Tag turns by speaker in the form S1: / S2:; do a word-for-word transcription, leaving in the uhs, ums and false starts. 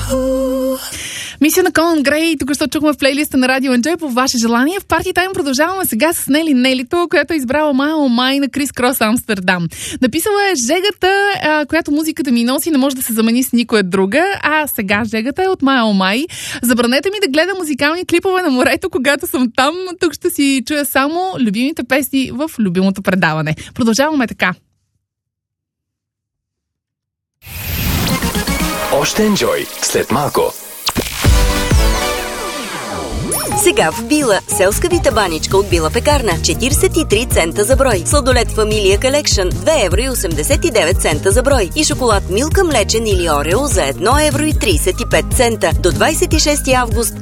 S1: Мисия на Колън Грей, тук ще чухме в плейлиста на Радио Енджой по ваше желание. В Парти Тайм продължаваме сега с Нели Нелито, която е избрала My Oh My на Крис Крос Амстердам. Написала е жегата, а, която музиката ми носи, не може да се замени с никоя друга, а сега жегата е от My Oh My. Забранете ми да гледам музикални клипове на морето, когато съм там. Тук ще си чуя само любимите песни в любимото предаване. Продължаваме така.
S2: Още Енджой след малко.
S3: Сега в Била. Селска вита баничка от Била пекарна. четиридесет и три цента за брой. Сладолет Фамилия Колекшън. две евро и осемдесет и девет цента за брой. И шоколад Милка млечен или Орео за едно евро и тридесет и пет цента. До двадесет и шести август